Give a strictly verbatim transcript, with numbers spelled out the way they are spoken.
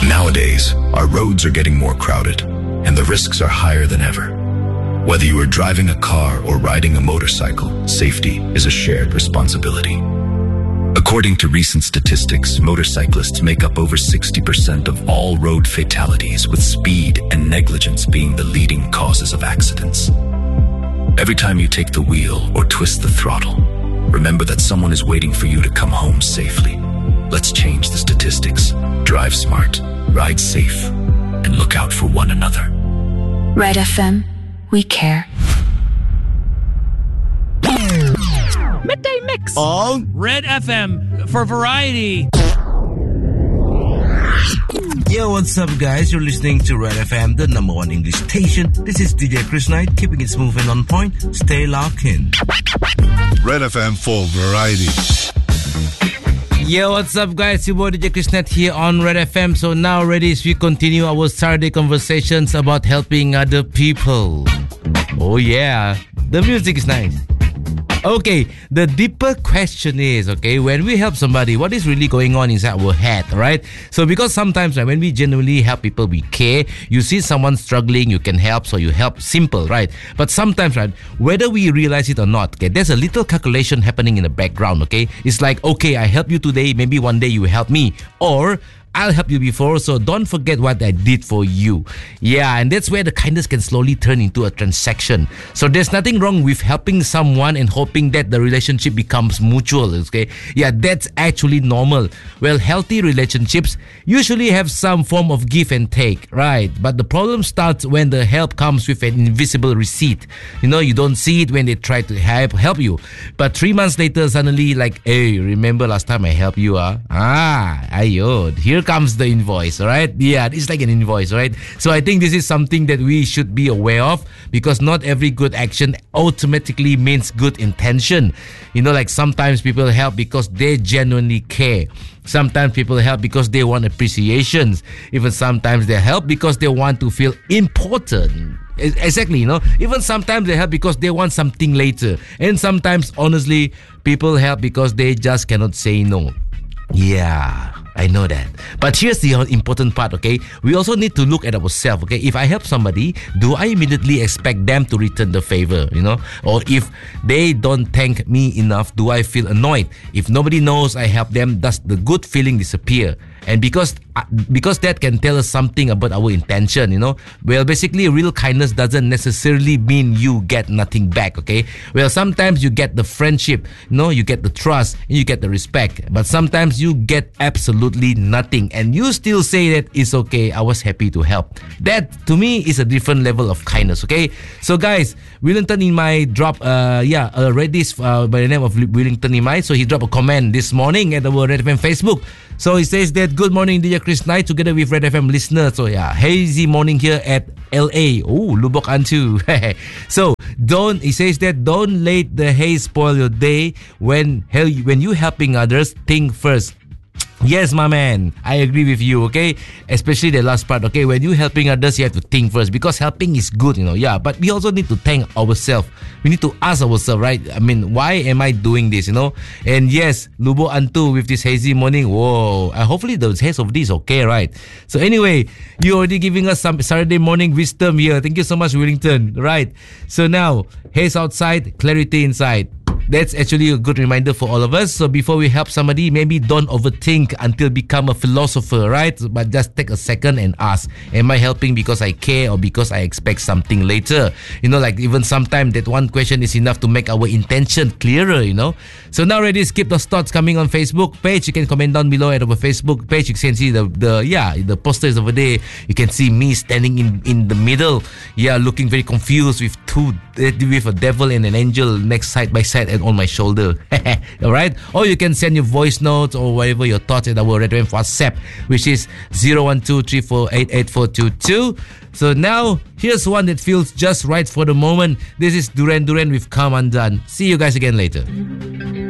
Nowadays, our roads are getting more crowded, and the risks are higher than ever. Whether you are driving a car or riding a motorcycle, safety is a shared responsibility. According to recent statistics, motorcyclists make up over sixty percent of all road fatalities, with speed and negligence being the leading causes of accidents. Every time you take the wheel or twist the throttle, remember that someone is waiting for you to come home safely. Let's change the statistics. Drive smart, ride safe, and look out for one another. Red F M, we care. Midday Mix on Red F M for variety. Yo, what's up, guys? You're listening to Red F M, the number one English station. This is D J Chris Knight, keeping it smooth and on point. Stay locked in. Red F M for variety. Yo, what's up, guys? Your boy D J Chris Knight here on Red F M. So now, ready as we continue our Saturday conversations about helping other people. Oh yeah, the music is nice. Okay, the deeper question is, okay, when we help somebody, what is really going on inside our head, right? So because sometimes, right, when we genuinely help people, we care. You see someone struggling, you can help, so you help. Simple, right? But sometimes, right, whether we realize it or not, okay, there's a little calculation happening in the background, okay? It's like, okay, I help you today, maybe one day you will help me. Or I'll help you before, so don't forget what I did for you. Yeah, and that's where the kindness can slowly turn into a transaction. So there's nothing wrong with helping someone and hoping that the relationship becomes mutual, okay? Yeah, that's actually normal. Well, healthy relationships usually have some form of give and take, right? But the problem starts when the help comes with an invisible receipt. You know, you don't see it when they try to help, help you. But three months later, suddenly like, hey, remember last time I helped you, ah? Ah, ayo, here comes the invoice, right? Yeah, it's like an invoice, right? So I think this is something that we should be aware of, because not every good action automatically means good intention. You know, like sometimes people help because they genuinely care. Sometimes people help because they want appreciations. Even sometimes they help because they want to feel important. Exactly, you know. Even sometimes they help because they want something later. And sometimes, honestly, people help because they just cannot say no. Yeah, I know that. But here's the important part, okay? We also need to look at ourselves, okay? If I help somebody, do I immediately expect them to return the favor, you know? Or if they don't thank me enough, do I feel annoyed? If nobody knows I help them, does the good feeling disappear? And because because that can tell us something about our intention, you know. Well, basically, real kindness doesn't necessarily mean you get nothing back, okay? Well, sometimes you get the friendship, you know, you get the trust, and you get the respect. But sometimes you get absolutely nothing, and you still say that it's okay, I was happy to help. That, to me, is a different level of kindness, okay? So, guys, Wellington in my drop, uh, yeah, a Reddish uh, by the name of Wellington in my, so he dropped a comment this morning at our Red F M Facebook. So he says that, good morning, D J Chris Knight, together with Red F M listeners. So yeah, hazy morning here at L A. Oh, Lubok Antu. So don't, he says that, don't let the haze spoil your day. When hell, when you helping others, think first. Yes, my man, I agree with you, okay? Especially the last part, okay? When you're helping others, you have to think first, because helping is good, you know, yeah. But we also need to thank ourselves. We need to ask ourselves, right? I mean, why am I doing this, you know? And yes, Lubo Antu with this hazy morning, whoa. Uh, hopefully the haze of this okay, right? So anyway, you're already giving us some Saturday morning wisdom here. Thank you so much, Wellington, right? So now, haze outside, clarity inside. That's actually a good reminder for all of us. So before we help somebody, maybe don't overthink until become a philosopher, right? But just take a second and ask, am I helping because I care or because I expect something later? You know, like even sometimes that one question is enough to make our intention clearer, you know. So now ready, skip those thoughts coming on Facebook page. You can comment down below at our Facebook page. You can see the, the yeah, the posters over there. You can see me standing in, in the middle. Yeah, looking very confused with two, with a devil and an angel next side by side on my shoulder. Alright? Or you can send your voice notes or whatever your thoughts at our Red F M WhatsApp, which is zero one two three four eight eight four two two. So now, here's one that feels just right for the moment. This is Duran Duran with Come Undone. See you guys again later.